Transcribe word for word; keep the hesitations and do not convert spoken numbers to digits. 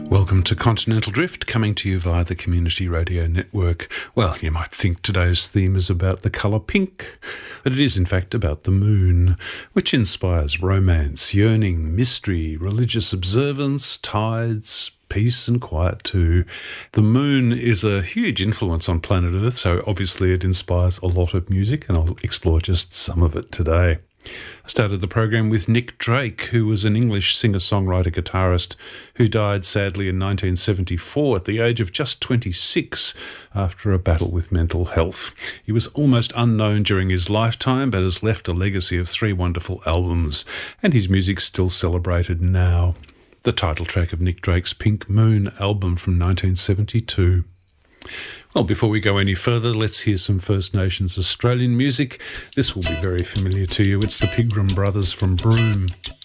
Welcome to Continental Drift, coming to you via the Community Radio Network. Well, you might think today's theme is about the colour pink, but it is in fact about the moon, which inspires romance, yearning, mystery, religious observance, tides, peace and quiet too. The moon is a huge influence on planet Earth, so obviously it inspires a lot of music, and I'll explore just some of it today. I started the program with Nick Drake, who was an English singer-songwriter guitarist who died sadly in nineteen seventy-four at the age of just twenty-six after a battle with mental health. He was almost unknown during his lifetime, but has left a legacy of three wonderful albums, and his music's still celebrated now. The title track of Nick Drake's Pink Moon album from nineteen seventy-two. Well, before we go any further, let's hear some First Nations Australian music. This will be very familiar to you. It's the Pigram Brothers from Broome.